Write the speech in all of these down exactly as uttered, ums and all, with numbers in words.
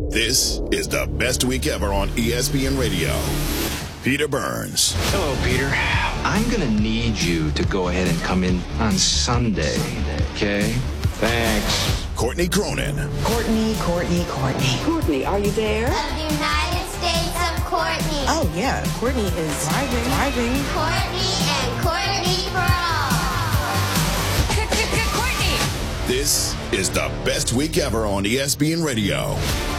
This is the best week ever on E S P N Radio. Peter Burns. Hello, Peter. I'm going to need you to go ahead and come in on Sunday, okay? Thanks. Courtney Cronin. Courtney, Courtney, Courtney. Courtney, are you there? Of the United States of Courtney. Oh, yeah. Courtney is driving. Driving. Courtney and Courtney for all. Courtney! This is the best week ever on E S P N Radio.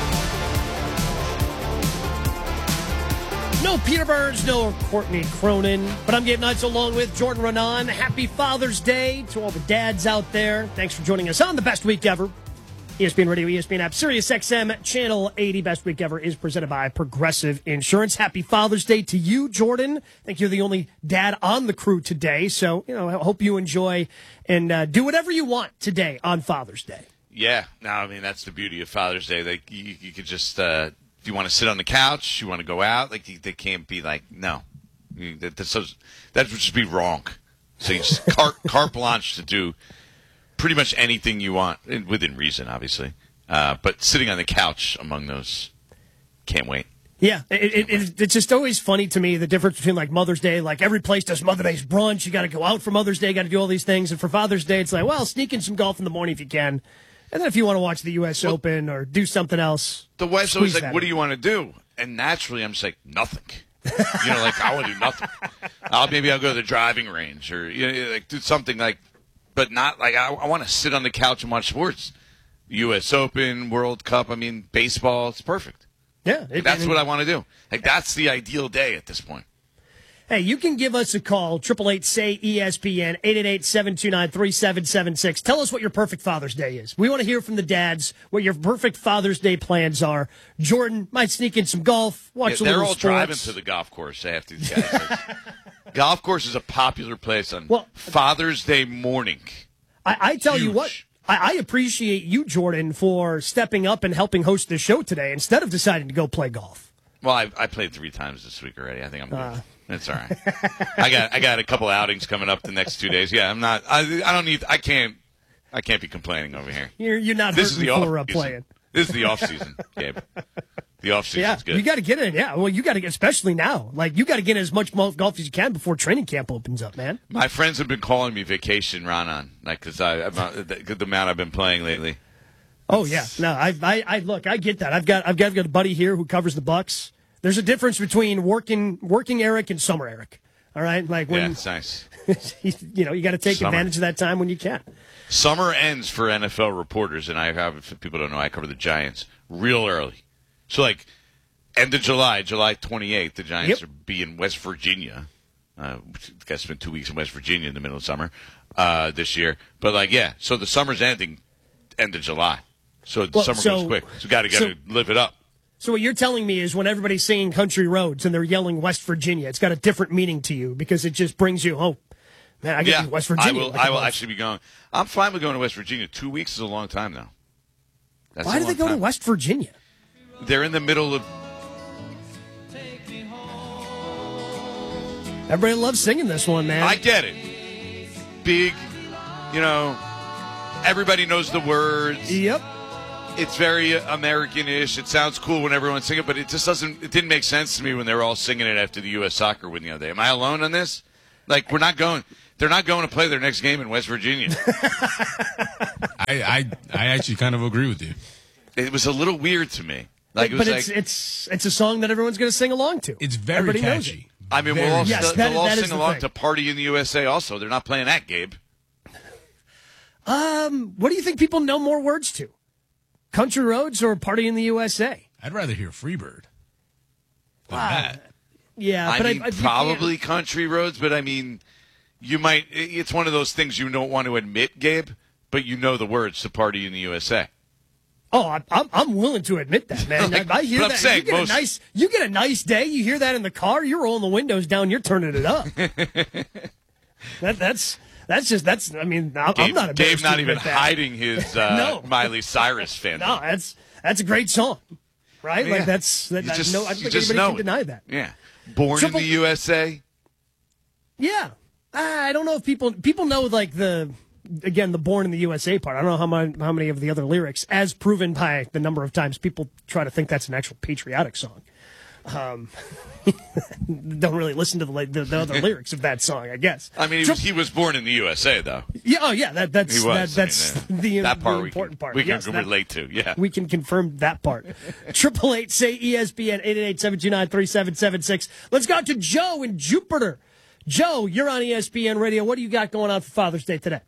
No Peter Burns, no Courtney Cronin, but I'm Gabe Knights along with Jordan Renan. Happy Father's Day to all the dads out there. Thanks for joining us on the best week ever. E S P N Radio, E S P N app, Sirius X M, Channel eighty. Best week ever is presented by Progressive Insurance. Happy Father's Day to you, Jordan. I think you're the only dad on the crew today, so you know, I hope you enjoy and uh, do whatever you want today on Father's Day. Yeah, no, I mean that's the beauty of Father's Day. Like you, you could just. Uh, If you want to sit on the couch, you want to go out, like they can't be like, no, you, that, that's so, that would just be wrong. So you just carte, carte blanche to do pretty much anything you want, within reason, obviously. Uh, but sitting on the couch among those, can't wait. Yeah, it, it, it, it's just always funny to me, the difference between like Mother's Day, like every place does Mother's Day's brunch, you got to go out for Mother's Day, got to do all these things, and for Father's Day, it's like, well, sneak in some golf in the morning if you can. And then if you want to watch the U S well, Open or do something else. The wife's always like, what do you want to do? And naturally, I'm just like, nothing. You know, like, I want to do nothing. I'll, maybe I'll go to the driving range or, you know, like, do something like, but not like, I, I want to sit on the couch and watch sports. U S Open, World Cup, I mean, baseball, it's perfect. Yeah. It, that's I mean, what I want to do. Like, that's the ideal day at this point. Hey, you can give us a call, eight eight eight, S A Y, E S P N, eight eight eight, seven two nine, three seven seven six. Tell us what your perfect Father's Day is. We want to hear from the dads what your perfect Father's Day plans are. Jordan might sneak in some golf, watch yeah, a little They're all sports. driving to the golf course, I have to guys. Golf course is a popular place on well, Father's Day morning. I, I tell Huge. you what, I, I appreciate you, Jordan, for stepping up and helping host the show today instead of deciding to go play golf. Well, I, I played three times this week already. I think I'm good. Uh, That's all right. I got I got a couple outings coming up the next two days. Yeah, I'm not. I, I don't need. I can't. I can't be complaining over here. You're you're not this hurting is the for off uh, playing. This is the off season, Gabe. The off season's yeah, good. you got to get in. Yeah, well, you got to get, especially now. Like you got to get in as much golf as you can before training camp opens up, man. My friends have been calling me Vacation Ronan, like because I I'm, the, the amount I've been playing lately. Oh yeah, no, I, I I look, I get that. I've got I've got, I've got a buddy here who covers the Bucks. There's a difference between working working Eric and summer Eric. All right, like when yeah, it's nice. you know, you got to take Summer. advantage of that time when you can. Summer ends for N F L reporters, and I have, if people don't know, I cover the Giants real early. So, like, end of July, July twenty-eighth, the Giants Yep. are be in West Virginia. Uh, I guess spent two weeks in West Virginia in the middle of summer uh, this year. But, like, yeah, so the summer's ending end of July. So the Well, summer so- goes quick. So you got to so- live it up. So what you're telling me is when everybody's singing Country Roads and they're yelling West Virginia, it's got a different meaning to you because it just brings you, oh, man, I get Yeah, to West Virginia. I will, like I a will month. actually be going. I'm fine with going to West Virginia. Two weeks is a long time, though. That's Why a do they long go to time. West Virginia? They're in the middle of. Everybody loves singing this one, man. I get it. Big, you know, everybody knows the words. Yep. It's very American-ish. It sounds cool when everyone's singing, but it just doesn't. It didn't make sense to me when they were all singing it after the U S soccer win the other day. Am I alone on this? Like, we're not going. They're not going to play their next game in West Virginia. I, I I actually kind of agree with you. It was a little weird to me. Like, it was but like, it's it's it's a song that everyone's going to sing along to. It's very Everybody knows it. catchy. I mean, Very we'll all, Yes, they'll, that- they'll all that is sing the along thing. to Party in the U S A also. They're not playing that, Gabe. Um, what do you think people know more words to? Country Roads or Party in the U S A? I'd rather hear Freebird than Wow. that. Yeah, I but mean, I, I, you probably can't- country roads, but I mean, you might. It's one of those things you don't want to admit, Gabe, but you know the words to Party in the U S A. Oh, I- I'm I'm willing to admit that, man. Like, I hear but I'm that. saying you get most- a nice, you get a nice day. You hear that in the car. You're rolling the windows down. You're turning it up. that that's that's just that's. I mean, I'm Gabe, not Gabe embarrassed not to even admit that. hiding his uh, No. Miley Cyrus fan. No, that's that's a great song, right? Yeah. Like that's that. You I, just- no, I don't you think just anybody know can it. deny that. Yeah, born Triple- in the U S A. Yeah, I don't know if people people know like the again, the Born in the U S A part. I don't know how many, how many of the other lyrics, as proven by the number of times people try to think that's an actual patriotic song. Um, don't really listen to the, the, the other lyrics of that song, I guess. I mean, he was, he was born in the U S A, though. Yeah, oh yeah, that, that's He was. that, that's I mean, uh, the, that part the we important can, part. We can Yes, that- relate to, yeah. We can confirm that part. Triple eight say E S P N eight eight eight, seven two nine, three seven seven six. Let's go out to Joe in Jupiter. Joe, you're on E S P N Radio. What do you got going on for Father's Day today?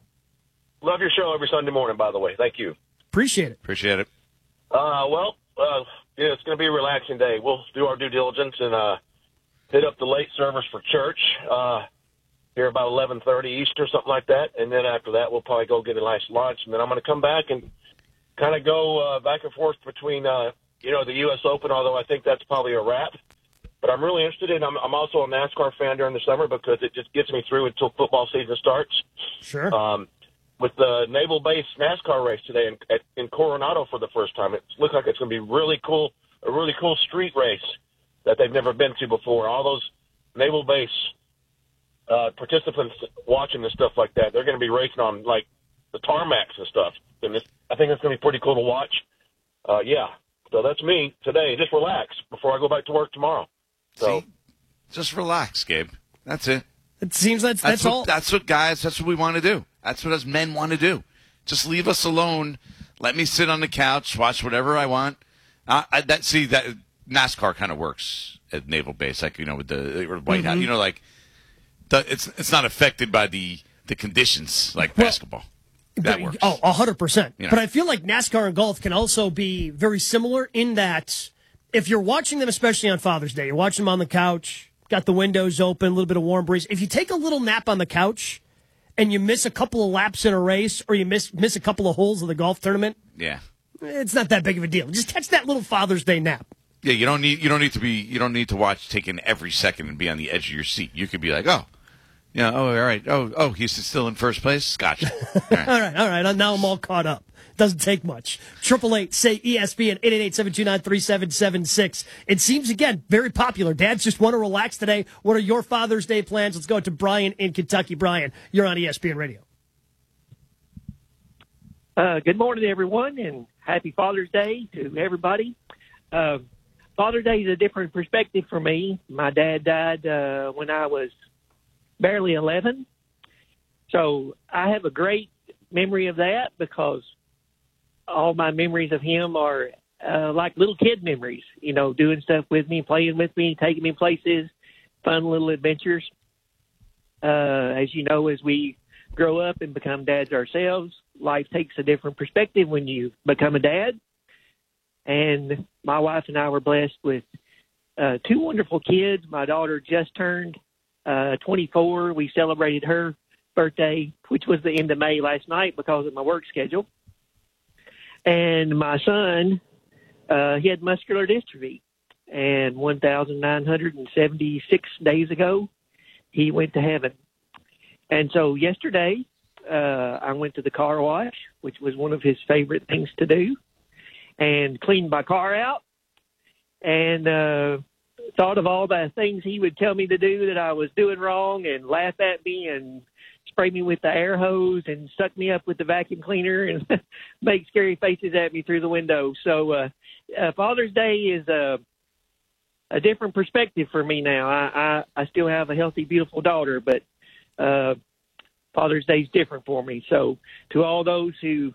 Love your show every Sunday morning, by the way. Thank you. Appreciate it. Appreciate it. Uh, well, uh, yeah, it's going to be a relaxing day. We'll do our due diligence and uh, hit up the late service for church uh, here about eleven thirty Eastern, something like that. And then after that, we'll probably go get a nice lunch. And then I'm going to come back and kind of go uh, back and forth between, uh, you know, the U S Open, although I think that's probably a wrap. But I'm really interested in, I'm, I'm also a NASCAR fan during the summer because it just gets me through until football season starts. Sure. Um, with the Naval Base NASCAR race today in, at, in Coronado for the first time, it looks like it's going to be really cool, a really cool street race that they've never been to before. All those Naval Base uh, participants watching and stuff like that, they're going to be racing on, like, the tarmacs and stuff. And this, I think it's going to be pretty cool to watch. Uh, yeah. So that's me today. Just relax before I go back to work tomorrow. So, See? Just relax, Gabe. That's it. It seems that's that's, That's, what, all. that's what guys, that's what we want to do. That's what us men want to do. Just leave us alone. Let me sit on the couch, watch whatever I want. Uh, I, that see that NASCAR kind of works at Naval Base, like, you know, with the or White House. Mhm. You know, like the, it's it's not affected by the the conditions like Well, basketball. That works. Oh, one hundred percent. You know. But I feel like NASCAR and golf can also be very similar in that if you're watching them, especially on Father's Day, you're watching them on the couch, got the windows open, a little bit of warm breeze. If you take a little nap on the couch and you miss a couple of laps in a race or you miss miss a couple of holes of the golf tournament, Yeah. it's not that big of a deal. Just catch that little Father's Day nap. Yeah, you don't need you don't need to be you don't need to watch taking every second and be on the edge of your seat. You could be like, oh, yeah, oh, all right, oh, oh, he's still in first place. Gotcha. All right. All right, all right. Now I'm all caught up. Doesn't take much. Triple eight say E S P N eight eight eight, seven two nine, three seven seven six. It seems again very popular. Dads just want to relax today. What are your Father's Day plans? Let's go to Brian in Kentucky. Brian, you're on E S P N Radio. Uh, good morning, everyone, and happy Father's Day to everybody. Uh, Father's Day is a different perspective for me. My dad died uh, when I was barely eleven, so I have a great memory of that because all my memories of him are uh, like little kid memories, you know, doing stuff with me, playing with me, taking me places, fun little adventures. Uh, as you know, as we grow up and become dads ourselves, life takes a different perspective when you become a dad. And my wife and I were blessed with uh, two wonderful kids. My daughter just turned uh, twenty-four. We celebrated her birthday, which was the end of May last night because of my work schedule. And my son, uh, he had muscular dystrophy. And one thousand nine hundred seventy-six days ago, he went to heaven. And so yesterday, uh, I went to the car wash, which was one of his favorite things to do, and cleaned my car out and uh, thought of all the things he would tell me to do that I was doing wrong and laugh at me and spray me with the air hose and suck me up with the vacuum cleaner and make scary faces at me through the window. So uh, uh, Father's Day is a, a different perspective for me now. I, I, I still have a healthy, beautiful daughter, but uh, Father's Day is different for me. So to all those who